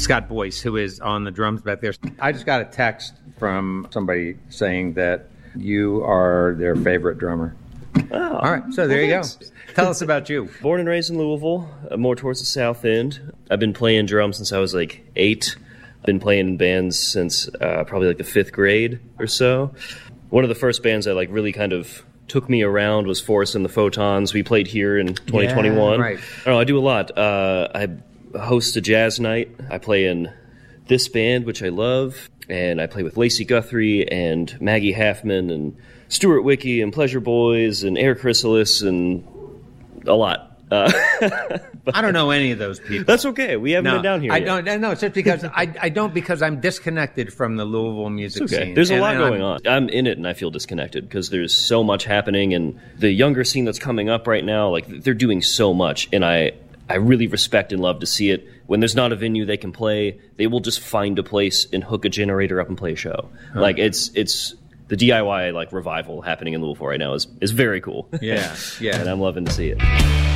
Scott Boyce, who is on the drums back there. I just got a text from somebody saying that you are their favorite drummer. Oh, all right, so there you go. Tell us about you. Born and raised in Louisville, more towards the south end. I've been playing drums since I was like 8. I've been playing in bands since probably like the 5th grade or so. One of the first bands that like really kind of took me around was Forrest and the Photons. We played here in 2021. Yeah, right. I don't know, I do a lot. I host a jazz night. I play in this band, which I love, and I play with Lacey Guthrie and Maggie Halfman and Stuart Wiki and Pleasure Boys and Air Chrysalis and a lot. I don't know any of those people. That's okay. We haven't been down here yet. I don't. No, it's just because I don't, because I'm disconnected from the Louisville music scene. There's a lot going on. I'm in it and I feel disconnected because there's so much happening, and the younger scene that's coming up right now, like they're doing so much, and I really respect and love to see it. When there's not a venue they can play, they will just find a place and hook a generator up and play a show. Huh. Like it's the DIY like revival happening in Louisville right now is very cool. Yeah, yeah. And I'm loving to see it.